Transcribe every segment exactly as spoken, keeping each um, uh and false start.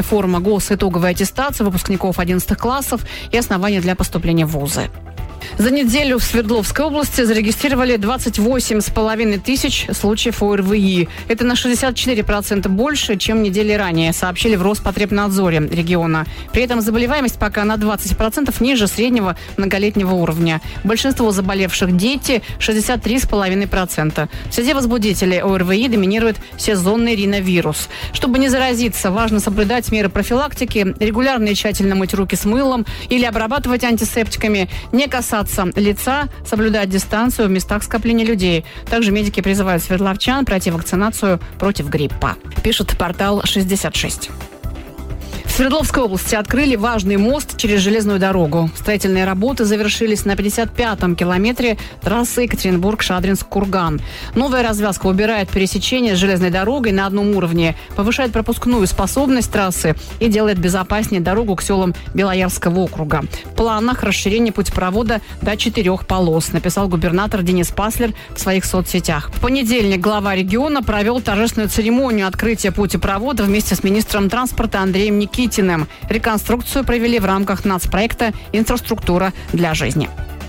Основная форма госитоговой аттестации выпускников одиннадцатых классов и основания для поступления в вузы. За неделю в Свердловской области зарегистрировали двадцать восемь с половиной тысяч случаев ОРВИ. Это на шестьдесят четыре процента больше, чем недели ранее, сообщили в Роспотребнадзоре региона. При этом заболеваемость пока на двадцать процентов ниже среднего многолетнего уровня. Большинство заболевших дети – шестьдесят три с половиной процента. Среди возбудителей ОРВИ доминирует сезонный риновирус. Чтобы не заразиться, важно соблюдать меры профилактики, регулярно и тщательно мыть руки с мылом или обрабатывать антисептиками, не касаться лица, соблюдать дистанцию в местах скопления людей. Также медики призывают свердловчан пройти вакцинацию против гриппа. Пишет портал шестьдесят шесть. В Свердловской области открыли важный мост через железную дорогу. Строительные работы завершились на пятьдесят пятом километре трассы Екатеринбург-Шадринск-Курган. Новая развязка убирает пересечение с железной дорогой на одном уровне, повышает пропускную способность трассы и делает безопаснее дорогу к селам Белоярского округа. В планах расширение путепровода до четырех полос, написал губернатор Денис Паслер в своих соцсетях. В понедельник глава региона провел торжественную церемонию открытия путепровода вместе с министром транспорта Андреем Никитиным. Реконструкцию провели в рамках нацпроекта «Инфраструктура для жизни».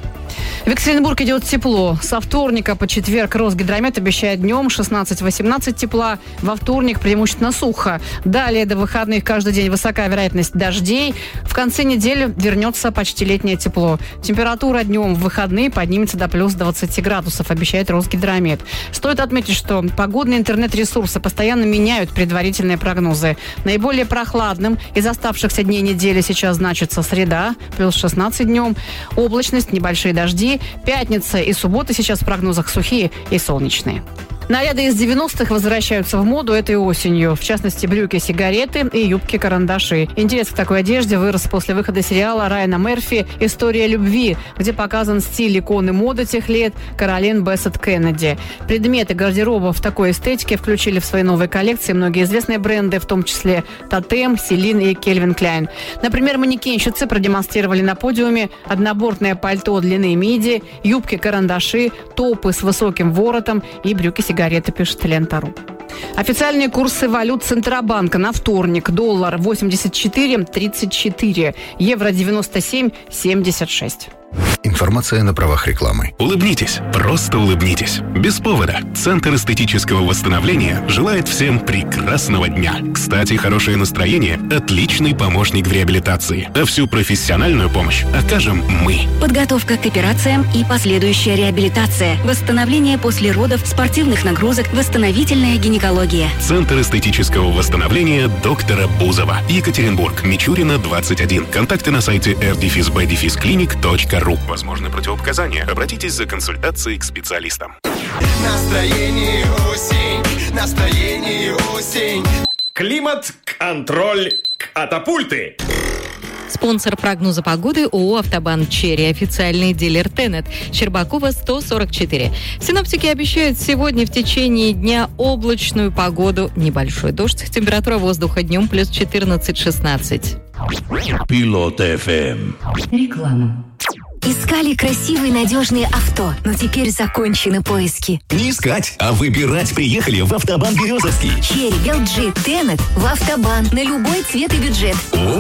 В Екатеринбург идет тепло. Со вторника по четверг Росгидромет обещает днем шестнадцать-восемнадцать тепла. Во вторник преимущественно сухо. Далее до выходных каждый день высокая вероятность дождей. В конце недели вернется почти летнее тепло. Температура днем в выходные поднимется до плюс двадцати градусов, обещает Росгидромет. Стоит отметить, что погодные интернет-ресурсы постоянно меняют предварительные прогнозы. Наиболее прохладным из оставшихся дней недели сейчас значится среда, плюс шестнадцать днем. Облачность, небольшие дожди. Пятница и суббота сейчас в прогнозах сухие и солнечные. Наряды из девяностых возвращаются в моду этой осенью. В частности, брюки, сигареты и юбки-карандаши. Интерес к такой одежде вырос после выхода сериала Райана Мерфи «История любви», где показан стиль иконы моды тех лет Каролин Бессет Кеннеди. Предметы гардероба в такой эстетике включили в свои новые коллекции многие известные бренды, в том числе Тотем, Селин и Кельвин Кляйн. Например, манекенщицы продемонстрировали на подиуме однобортное пальто длины миди, юбки-карандаши, топы с высоким воротом и брюки-сигареты. Сигареты, пишет Лента.ру. Официальные курсы валют Центробанка на вторник. Доллар восемьдесят четыре тридцать четыре, евро девяносто семь семьдесят шесть. Информация на правах рекламы. Улыбнитесь, просто улыбнитесь. Без повода. Центр эстетического восстановления желает всем прекрасного дня. Кстати, хорошее настроение – отличный помощник в реабилитации. А всю профессиональную помощь окажем мы. Подготовка к операциям и последующая реабилитация. Восстановление после родов, спортивных нагрузок, восстановительная гинекология. Центр эстетического восстановления доктора Бузова. Екатеринбург, Мичурина, двадцать один. Контакты на сайте эр дефис бэ дефис клиник точка ру. Возможны противопоказания. Обратитесь за консультацией к специалистам. Настроение осень, настроение осень. Климат-контроль катапульты. Спонсор прогноза погоды ООО «Автобан Черри», официальный дилер Тенет, Щербакова, сто сорок четыре. Синоптики обещают сегодня в течение дня облачную погоду, небольшой дождь, температура воздуха днем плюс четырнадцать-шестнадцать. Пилот эф эм. Реклама. Искали красивые, надежные авто, но теперь закончены поиски. Не искать, а выбирать приехали в Автобан Березовский. Черри, эл джи, Тенет в Автобан на любой цвет и бюджет. О,